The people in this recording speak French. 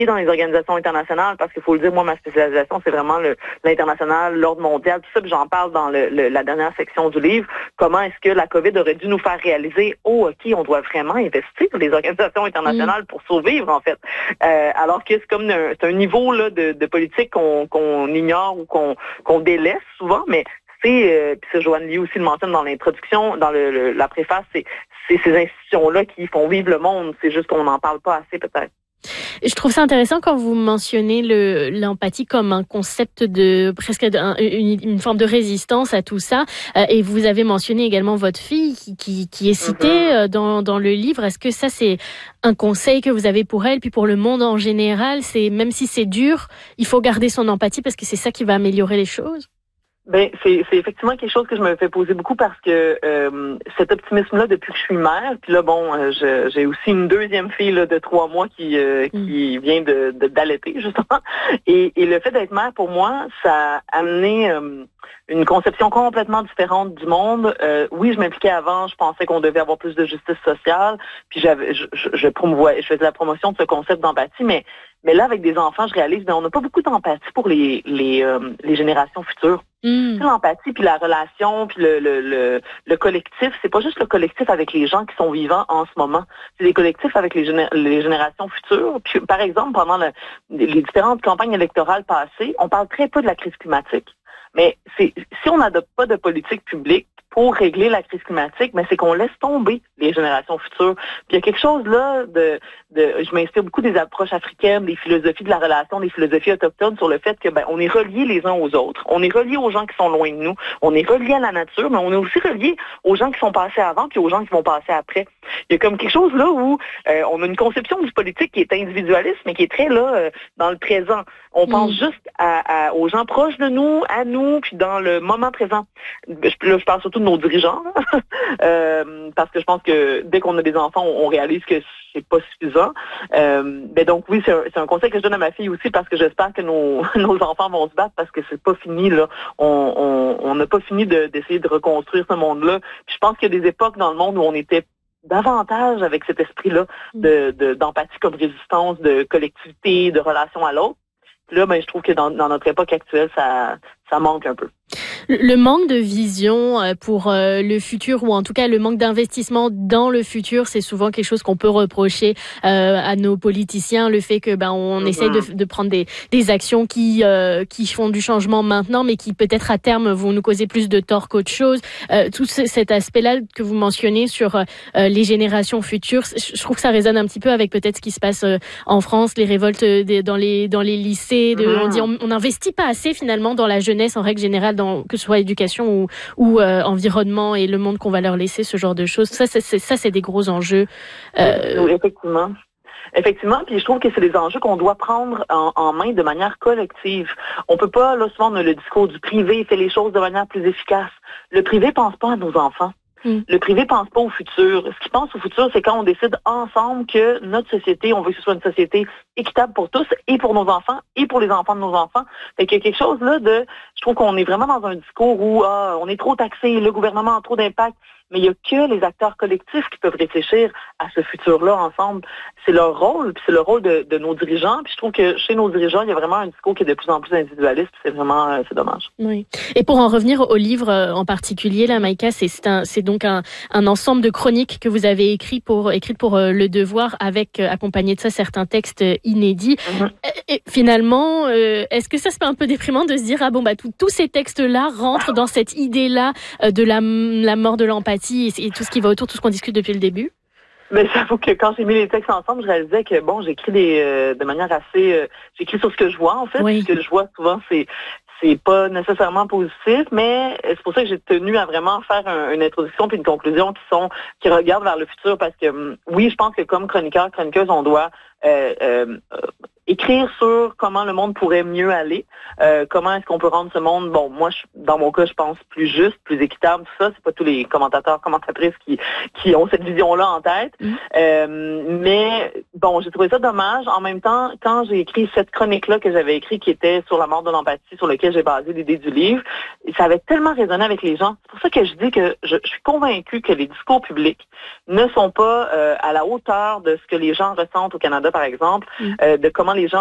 dans les organisations internationales, parce qu'il faut le dire, moi, ma spécialisation, c'est vraiment l'international, l'ordre mondial, tout ça, puis j'en parle dans la dernière section du livre, comment est-ce que la COVID aurait dû nous faire réaliser, OK, on doit vraiment investir dans les organisations internationales pour survivre, en fait. Alors que c'est comme c'est un niveau là, de politique qu'on ignore ou qu'on délaisse souvent, mais puis ça, Joanne Liu aussi le mentionne dans l'introduction, dans la préface, c'est ces institutions-là qui font vivre le monde, c'est juste qu'on n'en parle pas assez, peut-être. Je trouve ça intéressant quand vous mentionnez l'empathie comme un concept de presque une forme de résistance à tout ça. Et vous avez mentionné également votre fille qui est citée dans le livre. Est-ce que ça, c'est un conseil que vous avez pour elle, puis pour le monde en général? C'est même si c'est dur, il faut garder son empathie parce que c'est ça qui va améliorer les choses? Ben c'est effectivement quelque chose que je me fais poser beaucoup parce que cet optimisme-là depuis que je suis mère, puis là j'ai aussi une deuxième fille là, de 3 mois qui vient d'allaiter justement, et le fait d'être mère pour moi, ça a amené une conception complètement différente du monde. Oui, je m'impliquais avant, je pensais qu'on devait avoir plus de justice sociale, puis je faisais la promotion de ce concept d'empathie, mais là avec des enfants, je réalise on n'a pas beaucoup d'empathie pour les générations futures. L'empathie, puis la relation, puis le collectif, c'est pas juste le collectif avec les gens qui sont vivants en ce moment, c'est des collectifs avec les générations futures. Puis, par exemple, pendant les différentes campagnes électorales passées, on parle très peu de la crise climatique. Mais si on n'adopte pas de politique publique pour régler la crise climatique, mais c'est qu'on laisse tomber les générations futures. Puis il y a quelque chose là je m'inspire beaucoup des approches africaines, des philosophies de la relation, des philosophies autochtones sur le fait que on est reliés les uns aux autres. On est reliés aux gens qui sont loin de nous. On est reliés à la nature, mais on est aussi reliés aux gens qui sont passés avant puis aux gens qui vont passer après. Il y a comme quelque chose là où on a une conception du politique qui est individualiste, mais qui est très là dans le présent. On pense juste aux gens proches de nous, à nous, puis dans le moment présent. Je parle surtout de nos dirigeants, parce que je pense que dès qu'on a des enfants, on réalise que c'est pas suffisant. Mais donc oui, c'est un conseil que je donne à ma fille aussi, parce que j'espère que nos enfants vont se battre, parce que c'est pas fini là. On n'a pas fini d'essayer de reconstruire ce monde-là. Puis je pense qu'il y a des époques dans le monde où on était davantage avec cet esprit-là d'empathie comme résistance, de collectivité, de relation à l'autre. Puis là, je trouve que dans notre époque actuelle, ça manque un peu. Le manque de vision pour le futur, ou en tout cas le manque d'investissement dans le futur, c'est souvent quelque chose qu'on peut reprocher à nos politiciens, le fait que on essaye de prendre des actions qui font du changement maintenant, mais qui peut-être à terme vont nous causer plus de tort qu'autre chose. Tout cet aspect-là que vous mentionnez sur les générations futures, je trouve que ça résonne un petit peu avec peut-être ce qui se passe en France, les révoltes dans les lycées. On dit on n'investit pas assez finalement dans la jeunesse en règle générale, que ce soit éducation ou environnement et le monde qu'on va leur laisser, ce genre de choses. Ça, c'est des gros enjeux. Oui, effectivement, puis je trouve que c'est des enjeux qu'on doit prendre en main de manière collective. On peut pas, là, souvent, on a le discours du privé fait les choses de manière plus efficace. Le privé pense pas à nos enfants. Le privé pense pas au futur. Ce qu'il pense au futur, c'est quand on décide ensemble que notre société, on veut que ce soit une société équitable pour tous, et pour nos enfants, et pour les enfants de nos enfants. Fait qu'il y a quelque chose là je trouve qu'on est vraiment dans un discours où on est trop taxé, le gouvernement a trop d'impact, mais il y a que les acteurs collectifs qui peuvent réfléchir à ce futur-là ensemble. C'est leur rôle, puis c'est le rôle de nos dirigeants. Puis je trouve que chez nos dirigeants, il y a vraiment un discours qui est de plus en plus individualiste. C'est vraiment, c'est dommage. Oui. Et pour en revenir au livre en particulier, là, Maïka, c'est donc un ensemble de chroniques que vous avez écrites pour Le Devoir, avec accompagné de ça certains textes inédits. Et finalement, est-ce que ça c'est pas un peu déprimant de se dire tous ces textes-là rentrent dans cette idée-là de la mort de l'empathie et tout ce qui va autour, tout ce qu'on discute depuis le début? Mais j'avoue que quand j'ai mis les textes ensemble, je réalisais que j'écris de manière assez j'écris sur ce que je vois en fait. Oui. Ce que je vois souvent, c'est pas nécessairement positif, mais c'est pour ça que j'ai tenu à vraiment faire une introduction puis une conclusion qui regardent vers le futur, parce que oui, je pense que comme chroniqueur, chroniqueuse, on doit écrire sur comment le monde pourrait mieux aller, comment est-ce qu'on peut rendre ce monde, moi, dans mon cas, je pense plus juste, plus équitable, tout ça. C'est pas tous les commentateurs, commentatrices qui ont cette vision-là en tête. Mais j'ai trouvé ça dommage. En même temps, quand j'ai écrit cette chronique-là que j'avais écrite, qui était sur la mort de l'empathie, sur lequel j'ai basé l'idée du livre, ça avait tellement résonné avec les gens. C'est pour ça que je dis que je suis convaincue que les discours publics ne sont pas à la hauteur de ce que les gens ressentent au Canada, par exemple, de comment